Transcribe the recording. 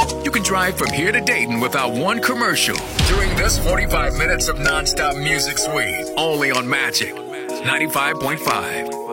You can drive from here to Dayton without one commercial during this 45 minutes of nonstop music suite. Only on Magic 95.5.